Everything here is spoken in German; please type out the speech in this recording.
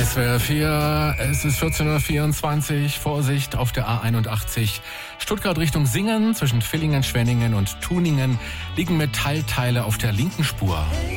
SWR 4, es ist 14.24 Uhr, Vorsicht auf der A81. Stuttgart Richtung Singen, zwischen Villingen, Schwenningen und Tuningen liegen Metallteile auf der linken Spur.